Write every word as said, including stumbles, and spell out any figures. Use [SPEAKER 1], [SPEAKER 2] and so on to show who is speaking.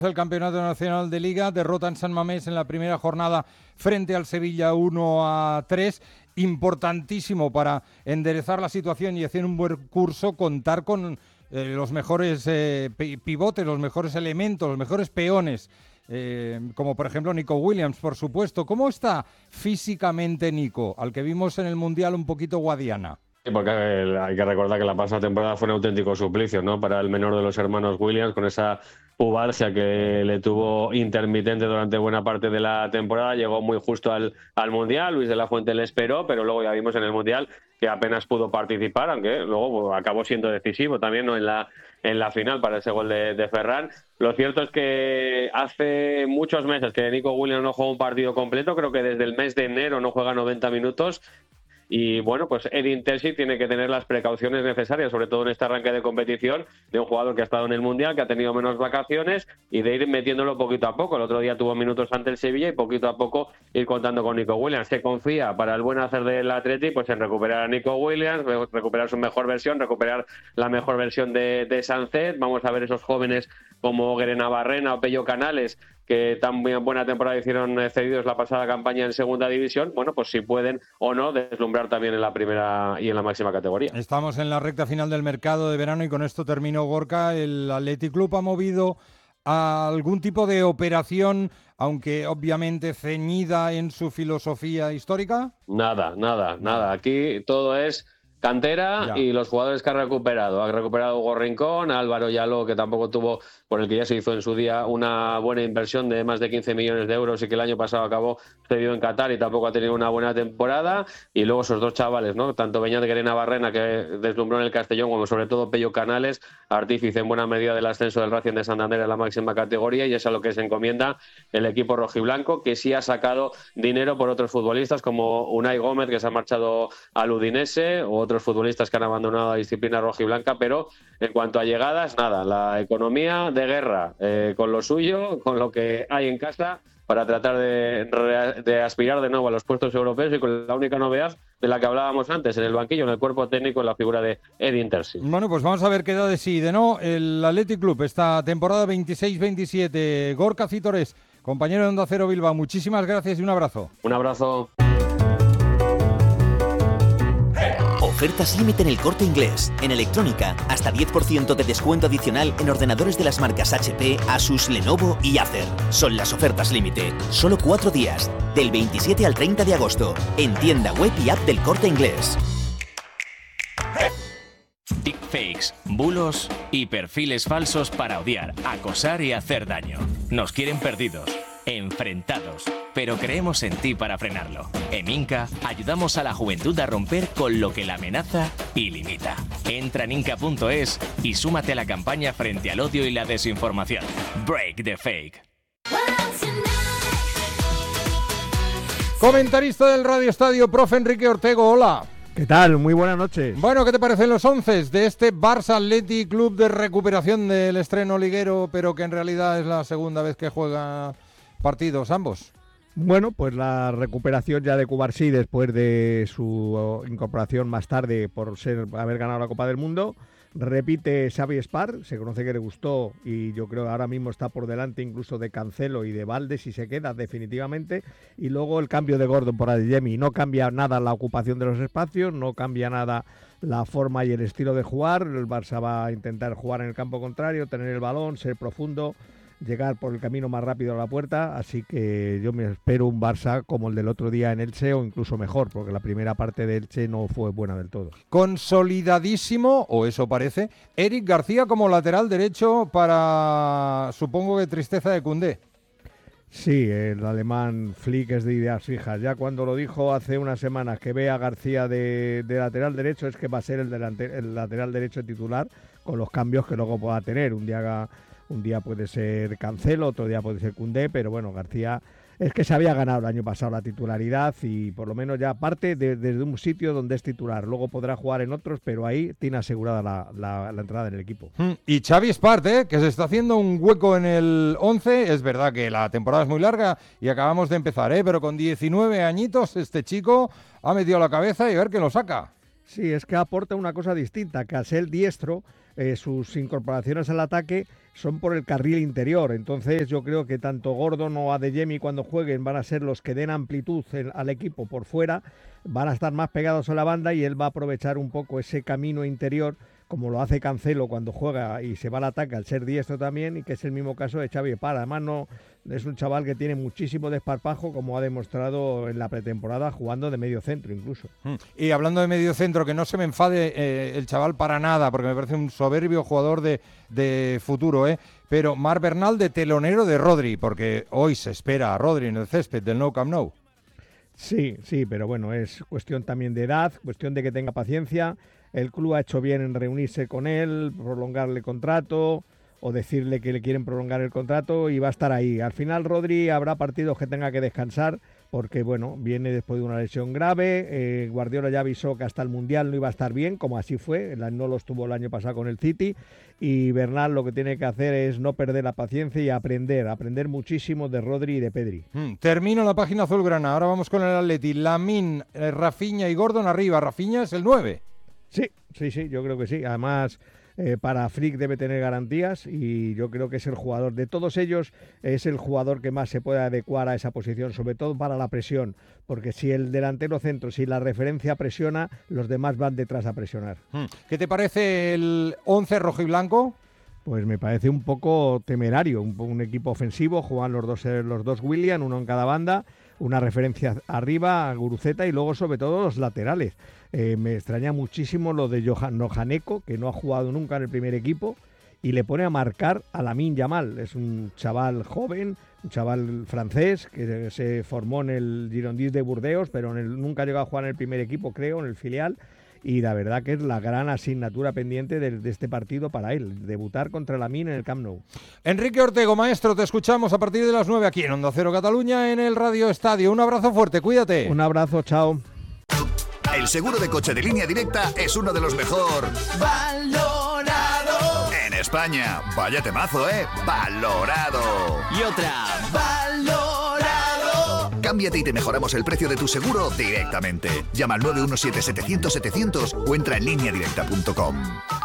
[SPEAKER 1] El Campeonato Nacional de Liga, derrota en San Mamés en la primera jornada frente al Sevilla uno a tres. Importantísimo para enderezar la situación y hacer un buen curso, contar con eh, los mejores eh, pivotes, los mejores elementos, los mejores peones, eh, como por ejemplo Nico Williams, por supuesto. ¿Cómo está físicamente Nico, al que vimos en el Mundial un poquito guadiana?
[SPEAKER 2] Sí, porque hay que recordar que la pasada temporada fue un auténtico suplicio, ¿no? Para el menor de los hermanos Williams, con esa pubalgia que le tuvo intermitente durante buena parte de la temporada. Llegó muy justo al, al Mundial, Luis de la Fuente le esperó, pero luego ya vimos en el Mundial que apenas pudo participar, aunque luego pues, acabó siendo decisivo también, ¿no? en la en la final para ese gol de, de Ferran. Lo cierto es que hace muchos meses que Nico Williams no juega un partido completo, creo que desde el mes de enero no juega noventa minutos. Y bueno, pues Edin Terzic tiene que tener las precauciones necesarias, sobre todo en este arranque de competición, de un jugador que ha estado en el Mundial, que ha tenido menos vacaciones, y de ir metiéndolo poquito a poco. El otro día tuvo minutos ante el Sevilla y poquito a poco ir contando con Nico Williams. Se confía para el buen hacer del Atleti pues en recuperar a Nico Williams, recuperar su mejor versión, recuperar la mejor versión de, de Sancet. Vamos a ver esos jóvenes como Guerena Barrena o Pello Canales, que tan buena temporada hicieron cedidos la pasada campaña en segunda división, bueno, pues si pueden o no deslumbrar también en la primera y en la máxima categoría.
[SPEAKER 1] Estamos en la recta final del mercado de verano y con esto termino, Gorka. ¿El Athletic Club ha movido a algún tipo de operación, aunque obviamente ceñida en su filosofía histórica?
[SPEAKER 2] Nada, nada, nada. Aquí todo es cantera ya. Y los jugadores que ha recuperado. Ha recuperado Hugo Rincón, Álvaro Yaló, que tampoco tuvo, por el que ya se hizo en su día, una buena inversión de más de quince millones de euros y que el año pasado acabó cedido en Qatar y tampoco ha tenido una buena temporada. Y luego esos dos chavales, ¿no? Tanto Beñat Guerena Barrena, que deslumbró en el Castellón, como sobre todo Pello Canales, artífice en buena medida del ascenso del Racing de Santander a la máxima categoría, y es a lo que se encomienda el equipo rojiblanco, que sí ha sacado dinero por otros futbolistas como Unai Gómez, que se ha marchado al Udinese, o otros futbolistas que han abandonado la disciplina rojiblanca. Pero en cuanto a llegadas, nada, la economía de guerra, eh, con lo suyo, con lo que hay en casa, para tratar de, de aspirar de nuevo a los puestos europeos, y con la única novedad de la que hablábamos antes, en el banquillo, en el cuerpo técnico, en la figura de Edin Terzic.
[SPEAKER 1] Bueno, pues vamos a ver qué da de sí y de no el Athletic Club esta temporada veintiséis veintisiete. Gorka Citores, compañero de Onda Cero Bilbao, muchísimas gracias y un abrazo.
[SPEAKER 2] Un abrazo.
[SPEAKER 3] Ofertas límite en El Corte Inglés. En electrónica, hasta diez por ciento de descuento adicional en ordenadores de las marcas H P, Asus, Lenovo y Acer. Son las ofertas límite. Solo cuatro días, del veintisiete al treinta de agosto. En tienda web y app del Corte Inglés.
[SPEAKER 4] Deepfakes, bulos y perfiles falsos para odiar, acosar y hacer daño. Nos quieren perdidos, enfrentados, pero creemos en ti para frenarlo. En Inca ayudamos a la juventud a romper con lo que la amenaza y limita. Entra en inca punto es y súmate a la campaña frente al odio y la desinformación. Break the fake.
[SPEAKER 1] Comentarista del Radio Estadio, profe Enrique Ortego, hola.
[SPEAKER 5] ¿Qué tal? Muy buenas noches.
[SPEAKER 1] Bueno, ¿qué te parecen los once de este Barça Athletic Club de recuperación del estreno liguero, pero que en realidad es la segunda vez que juega partidos ambos?
[SPEAKER 5] Bueno, pues la recuperación ya de Cubarsí después de su incorporación más tarde por ser haber ganado la Copa del Mundo. Repite Xavi Espar, se conoce que le gustó y yo creo que ahora mismo está por delante incluso de Cancelo y de Valde si se queda definitivamente. Y luego el cambio de Gordon por Adeyemi. No cambia nada la ocupación de los espacios, no cambia nada la forma y el estilo de jugar. El Barça va a intentar jugar en el campo contrario, tener el balón, ser profundo, llegar por el camino más rápido a la puerta, así que yo me espero un Barça como el del otro día en Elche o incluso mejor, porque la primera parte de Elche no fue buena del todo.
[SPEAKER 1] Consolidadísimo, o eso parece, Eric García como lateral derecho para, supongo que tristeza de Koundé.
[SPEAKER 5] Sí, el alemán Flick es de ideas fijas. Ya cuando lo dijo hace unas semanas que ve a García de, de lateral derecho, es que va a ser el, delante, el lateral derecho titular, con los cambios que luego pueda tener. Un día haga Un día puede ser Cancelo, otro día puede ser Koundé, pero bueno, García es que se había ganado el año pasado la titularidad y por lo menos ya parte de, desde un sitio donde es titular. Luego podrá jugar en otros, pero ahí tiene asegurada la, la, la entrada en el equipo.
[SPEAKER 1] Y Xavi Espart, ¿eh? que se está haciendo un hueco en el once. Es verdad que la temporada es muy larga y acabamos de empezar, ¿eh? pero con diecinueve añitos este chico ha metido la cabeza y a ver que lo saca.
[SPEAKER 5] Sí, es que aporta una cosa distinta, que al ser diestro eh, sus incorporaciones al ataque son por el carril interior. Entonces yo creo que tanto Gordon o Adeyemi cuando jueguen van a ser los que den amplitud en, al equipo por fuera, van a estar más pegados a la banda y él va a aprovechar un poco ese camino interior, como lo hace Cancelo cuando juega y se va al ataque al ser diestro también, y que es el mismo caso de Xavi Parra. Además no es un chaval que tiene muchísimo desparpajo, como ha demostrado en la pretemporada jugando de medio centro incluso.
[SPEAKER 1] Y hablando de medio centro, que no se me enfade eh, el chaval para nada, porque me parece un soberbio jugador de, de futuro, ¿eh? Pero Marc Bernal de telonero de Rodri, porque hoy se espera a Rodri en el césped del Nou Camp Nou.
[SPEAKER 5] Sí, sí, pero bueno, es cuestión también de edad, cuestión de que tenga paciencia. El club ha hecho bien en reunirse con él, prolongarle el contrato o decirle que le quieren prolongar el contrato y va a estar ahí. Al final Rodri habrá partidos que tenga que descansar porque, bueno, viene después de una lesión grave. Eh, Guardiola ya avisó que hasta el Mundial no iba a estar bien, como así fue. No lo estuvo el año pasado con el City. Y Bernal lo que tiene que hacer es no perder la paciencia y aprender, aprender muchísimo de Rodri y de Pedri.
[SPEAKER 1] Mm, termino la página azulgrana. Ahora vamos con el Atleti. Lamine, eh, Rafinha y Gordon arriba. Rafinha es el nueve.
[SPEAKER 5] Sí, sí, sí, yo creo que sí. Además, eh, para Flick debe tener garantías y yo creo que es el jugador de todos ellos, es el jugador que más se puede adecuar a esa posición, sobre todo para la presión, porque si el delantero centro, si la referencia presiona, los demás van detrás a presionar.
[SPEAKER 1] ¿Qué te parece el once rojo y blanco?
[SPEAKER 5] Pues me parece un poco temerario, un, un equipo ofensivo, juegan los dos, los dos Willian, uno en cada banda, una referencia arriba a Guruceta y luego sobre todo los laterales. Eh, me extraña muchísimo lo de Johan Nojaneko, que no ha jugado nunca en el primer equipo, y le pone a marcar a Lamine Yamal. Es un chaval joven, un chaval francés que se formó en el Girondins de Burdeos, pero en el, nunca llegó a jugar en el primer equipo, creo, en el filial. Y la verdad que es la gran asignatura pendiente de, de este partido para él, debutar contra Lamine en el Camp Nou.
[SPEAKER 1] Enrique Ortego, maestro, te escuchamos a partir de las nueve aquí en Onda Cero Cataluña en el Radio Estadio. Un abrazo fuerte, cuídate.
[SPEAKER 5] Un abrazo, chao.
[SPEAKER 6] El seguro de coche de Línea Directa es uno de los mejor valorado en España. Vaya temazo, ¿eh? Valorado.
[SPEAKER 3] Y otra.
[SPEAKER 6] Valorado. Cámbiate y te mejoramos el precio de tu seguro directamente. Llama al nueve uno siete setecientos setecientos o entra en línea directa punto com.